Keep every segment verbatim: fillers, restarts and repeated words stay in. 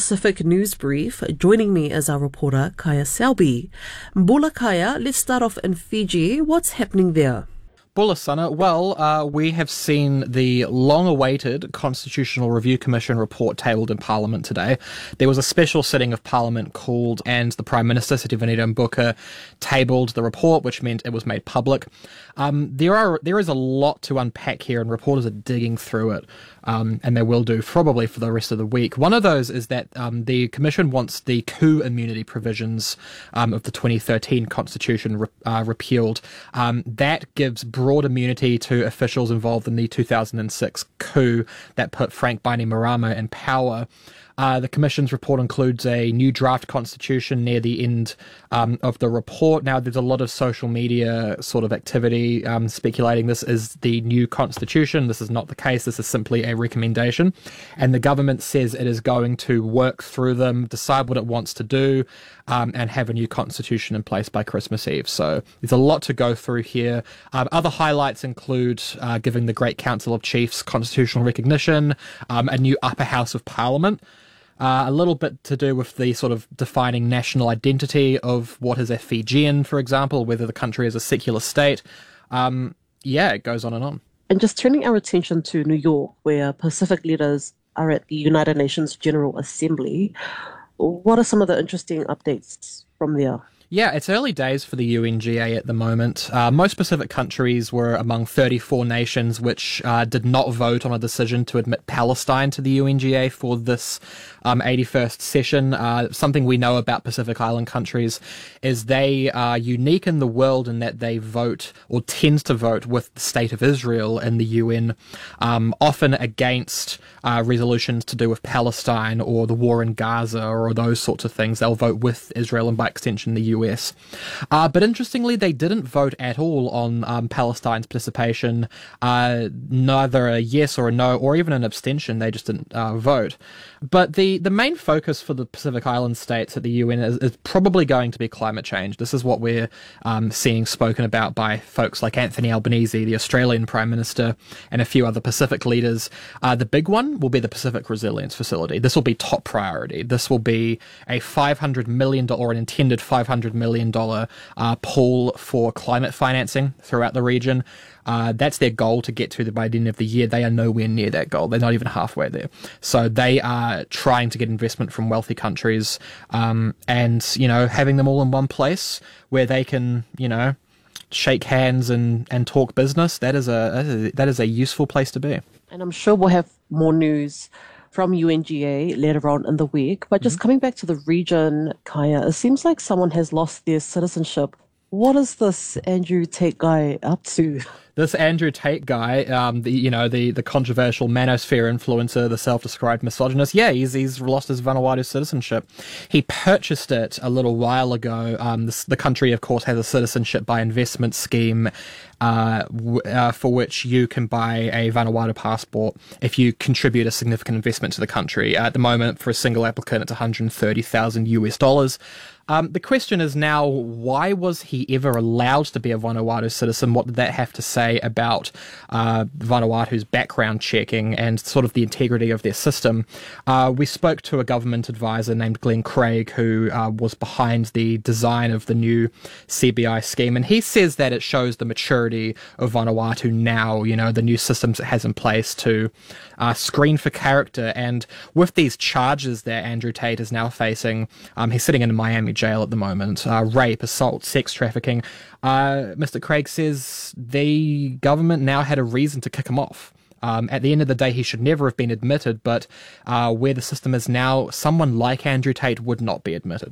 Pacific News Brief. Joining me is our reporter, Kaya Selby. Bula Kaya, let's start off in Fiji. What's happening there? Bulasana, well, uh, we have seen the long-awaited Constitutional Review Commission report tabled in Parliament today. There was a special sitting of Parliament called, and the Prime Minister, Siti Vanithambuka, tabled the report, which meant it was made public. Um, there are there is a lot to unpack here, and reporters are digging through it, um, and they will do probably for the rest of the week. One of those is that um, the Commission wants the coup immunity provisions um, of the twenty thirteen Constitution re- uh, repealed. Um, that gives broad immunity to officials involved in the two thousand six coup that put Frank Bainimarama in power. Uh, the Commission's report includes a new draft constitution near the end um, of the report. Now, there's a lot of social media sort of activity um, speculating this is the new constitution. This is not the case. This is simply a recommendation. And the government says it is going to work through them, decide what it wants to do, um, and have a new constitution in place by Christmas Eve. So there's a lot to go through here. Um, other highlights include uh, giving the Great Council of Chiefs constitutional recognition, um, a new upper house of parliament, Uh, a little bit to do with the sort of defining national identity of what is a Fijian, for example, whether the country is a secular state. Um, yeah, it goes on and on. And just turning our attention to New York, where Pacific leaders are at the United Nations General Assembly, what are some of the interesting updates from there? Yeah, it's early days for the U N G A at the moment. Uh, most Pacific countries were among thirty-four nations which uh, did not vote on a decision to admit Palestine to the U N G A for this um, eighty-first session. Uh, something we know about Pacific Island countries is they are unique in the world in that they vote, or tend to vote, with the State of Israel in the U N, um, often against uh, resolutions to do with Palestine or the war in Gaza or those sorts of things. They'll vote with Israel and by extension the U N. U S. Uh, but interestingly, they didn't vote at all on um, Palestine's participation, uh, neither a yes or a no, or even an abstention. They just didn't uh, vote. But the, the main focus for the Pacific Island states at the U N is, is probably going to be climate change. This is what we're um, seeing spoken about by folks like Anthony Albanese, the Australian Prime Minister, and a few other Pacific leaders. Uh, the big one will be the Pacific Resilience Facility. This will be top priority. This will be a five hundred million dollars, or an intended five hundred million dollars uh, pool for climate financing throughout the region. Uh, that's their goal to get to the, by the end of the year. They are nowhere near that goal. They're not even halfway there. So they are trying to get investment from wealthy countries, um, and, you know, having them all in one place where they can, you know, shake hands and, and talk business. That is a, that is a useful place to be. And I'm sure we'll have more news from U N G A later on in the week. But just mm-hmm. coming back to the region, Kaya, it seems like someone has lost their citizenship. What is this Andrew Tate guy up to? This Andrew Tate guy, um, the you know the the controversial manosphere influencer, the self-described misogynist, yeah, he's he's lost his Vanuatu citizenship. He purchased it a little while ago. Um, this, the country, of course, has a citizenship by investment scheme, uh, w- uh, for which you can buy a Vanuatu passport if you contribute a significant investment to the country. At the moment, for a single applicant, it's one hundred thirty thousand U S dollars. Um, the question is now, why was he ever allowed to be a Vanuatu citizen? What did that have to say about uh, Vanuatu's background checking and sort of the integrity of their system? Uh, we spoke to a government advisor named Glenn Craig, who uh, was behind the design of the new C B I scheme, and he says that it shows the maturity of Vanuatu now, you know, the new systems it has in place to uh, screen for character. And with these charges that Andrew Tate is now facing, um, he's sitting in a Miami jail at the moment, uh, rape, assault, sex trafficking. Uh, Mister Craig says the government now had a reason to kick him off. Um, at the end of the day, he should never have been admitted, but uh, where the system is now, someone like Andrew Tate would not be admitted.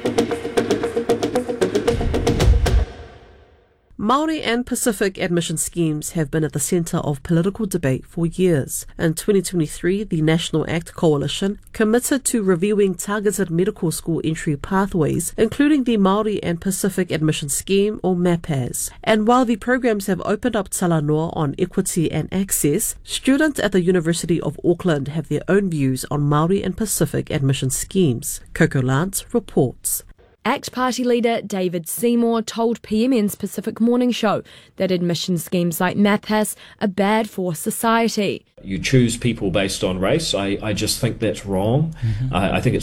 Māori and Pacific admission schemes have been at the centre of political debate for years. In twenty twenty-three, the National Act Coalition committed to reviewing targeted medical school entry pathways, including the Māori and Pacific Admission Scheme, or MAPAS. And while the programs have opened up Talanoa on equity and access, students at the University of Auckland have their own views on Māori and Pacific admission schemes. Coco Lance reports. ACT Party leader David Seymour told P M N's Pacific Morning Show that admission schemes like MAPAS are bad for society. You choose people based on race. I, I just think that's wrong. Mm-hmm. I, I think it's